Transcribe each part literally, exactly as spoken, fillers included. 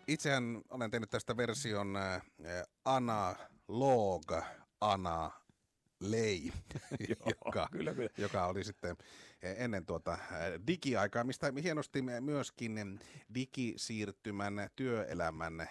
Itsehän olen tehnyt tästä version äh, analog, ana lei, joka, kyllä, kyllä. joka oli sitten ennen tuota digiaikaa, mistä hienosti myöskin digisiirtymän työelämän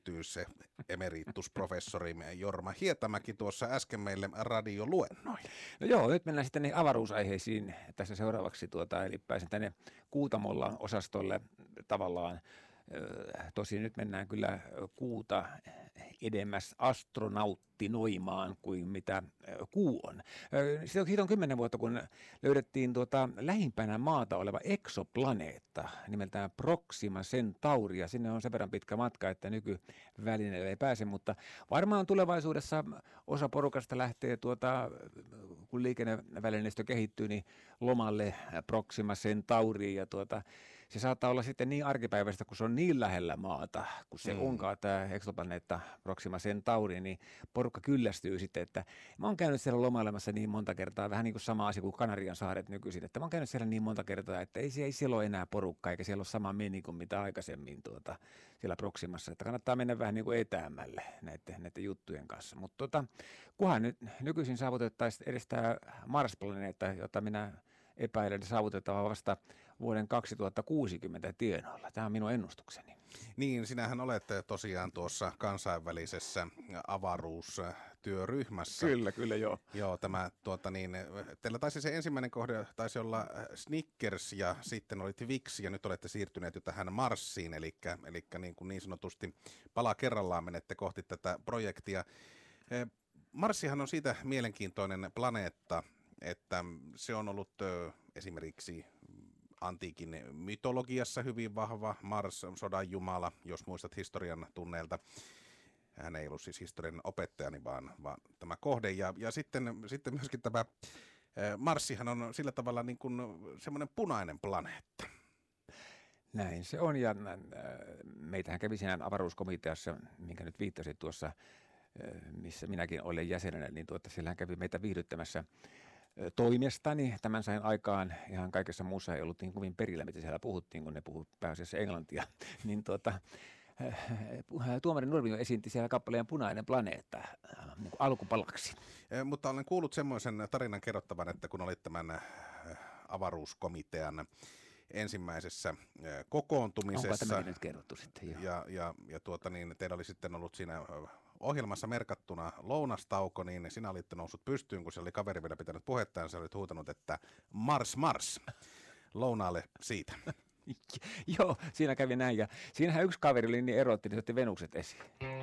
erityisemeritusprofessori Jorma Hietamäki tuossa äsken meille radio luennoi. No joo, nyt mennään sitten niihin avaruusaiheisiin tässä seuraavaksi, tuota, eli pääsen tänne Kuutamolla osastolle tavallaan. Tosin nyt mennään kyllä kuuta edemmäs astronauttinoimaan kuin mitä kuu on. Siitä on kymmenen vuotta, kun löydettiin tuota lähimpänä maata oleva eksoplaneetta nimeltään Proxima Centauri, ja sinne on sen verran pitkä matka, että nykyvälineellä ei pääse, mutta varmaan tulevaisuudessa osa porukasta lähtee, tuota, kun liikennevälineistö kehittyy, niin lomalle Proxima Centauriin, ja tuota, se saattaa olla sitten niin arkipäiväistä, kun se on niin lähellä maata, kun se mm. onkaan tämä eksoplaneetta Proxima Centauri, niin porukka kyllästyy sitten, että mä oon käynyt siellä lomailemassa niin monta kertaa, vähän niin kuin sama asia kuin Kanarian saaret nykyisin, että mä oon käynyt siellä niin monta kertaa, että ei, ei siellä ole enää porukkaa, eikä siellä ole sama meni kuin mitä aikaisemmin tuota, siellä Proximassa, että kannattaa mennä vähän niin kuin etäämmälle näiden, näiden juttujen kanssa. Mutta tuota, kunhan nyt nykyisin saavutettaisiin edes tämä Mars-planeetta, jota minä epäilen saavutettava vasta vuoden kaksituhattakuusikymmentä tienoilla. Tämä on minun ennustukseni. Niin, sinähän olet tosiaan tuossa kansainvälisessä avaruustyöryhmässä. Kyllä, kyllä joo. Joo, tämä tuota niin, teillä taisi se ensimmäinen kohde taisi olla Snickers ja sitten oli Twix ja nyt olette siirtyneet jo tähän Marsiin, eli, eli niin, kuin niin sanotusti pala kerrallaan menette kohti tätä projektia. Marsihan on siitä mielenkiintoinen planeetta, että se on ollut ö, esimerkiksi antiikin mytologiassa hyvin vahva. Mars, sodan jumala, jos muistat historian tunneilta. Hän ei ollut siis historian opettajani, vaan, vaan tämä kohde. Ja, ja sitten, sitten myöskin tämä ö, Marsihan on sillä tavalla niin kuin semmoinen punainen planeetta. Näin se on, ja äh, meitähän kävi siinä avaruuskomiteassa, minkä nyt viittasit tuossa, äh, missä minäkin olen jäsenenä, niin tuota, siellähän kävi meitä viihdyttämässä toimestani. Tämän sain aikaan, ihan kaikessa muussa ei ollut niin kovin perillä, mitä siellä puhuttiin, kun ne puhuivat pääasiassa englantia. niin tuota, tuomari Nurmio esiinti siellä kappaleen Punainen planeetta niin kuin alkupalaksi. Mutta olen kuullut semmoisen tarinan kerrottavan, että kun olit tämän avaruuskomitean ensimmäisessä kokoontumisessa. Onko tämäkin nyt kerrottu sitten? Joo. Ja, ja, ja tuota niin, teillä oli sitten ollut siinä ohjelmassa merkattuna lounastauko, niin sinä olitte noussut pystyyn, kun se oli kaveri vielä pitänyt puhetta, ja sä olit huutanut, että Mars, Mars, lounaalle siitä. Joo, siinä kävi näin, ja siinähän yksi kaveri oli niin erotti, niin se otti Venukset esiin.